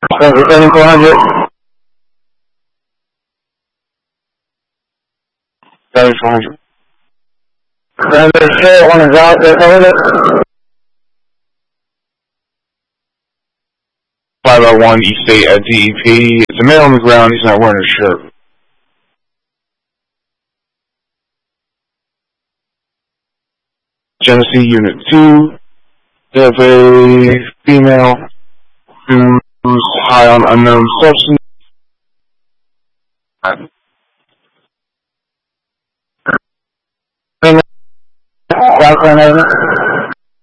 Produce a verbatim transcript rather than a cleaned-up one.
seventy four hundred. seventy four hundred. Number share, one is out there, over it. five oh one East State at D E P. It's a man on the ground, he's not wearing a shirt. Genesee Unit two. We have a female who's high on unknown substance. Background, over.